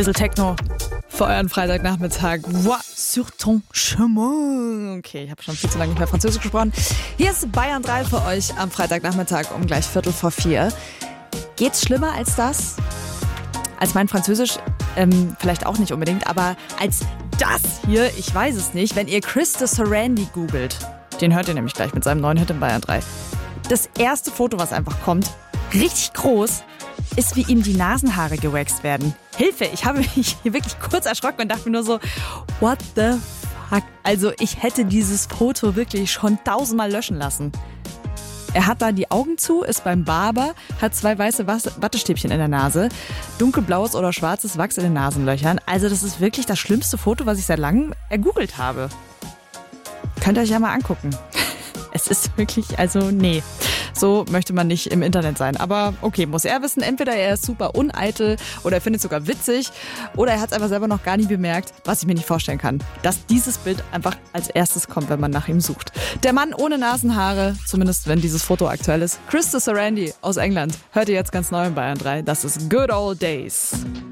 Bisschen Techno für euren Freitagnachmittag. Wow, sur ton chemin. Okay, ich habe schon viel zu lange nicht mehr Französisch gesprochen. Hier ist Bayern 3 für euch am Freitagnachmittag um gleich 3:45. Geht's schlimmer als das? Als mein Französisch vielleicht auch nicht unbedingt, aber als das hier, ich weiß es nicht, wenn ihr Chris de Sarandí googelt. Den hört ihr nämlich gleich mit seinem neuen Hit in Bayern 3. Das erste Foto, was einfach kommt, richtig groß, ist, wie ihm die Nasenhaare gewaxt werden. Hilfe, ich habe mich hier wirklich kurz erschrocken und dachte mir nur so, what the fuck? Also ich hätte dieses Foto wirklich schon 1000-mal löschen lassen. Er hat da die Augen zu, ist beim Barber, hat 2 weiße Wattestäbchen in der Nase, dunkelblaues oder schwarzes Wachs in den Nasenlöchern. Also das ist wirklich das schlimmste Foto, was ich seit langem ergoogelt habe. Könnt ihr euch ja mal angucken. Es ist wirklich, also nee, so möchte man nicht im Internet sein. Aber okay, muss er wissen, entweder er ist super uneitel oder er findet es sogar witzig oder er hat es einfach selber noch gar nie bemerkt, was ich mir nicht vorstellen kann, dass dieses Bild einfach als erstes kommt, wenn man nach ihm sucht. Der Mann ohne Nasenhaare, zumindest wenn dieses Foto aktuell ist, Chris de Sarandí aus England, hört ihr jetzt ganz neu in Bayern 3. Das ist Good Old Days.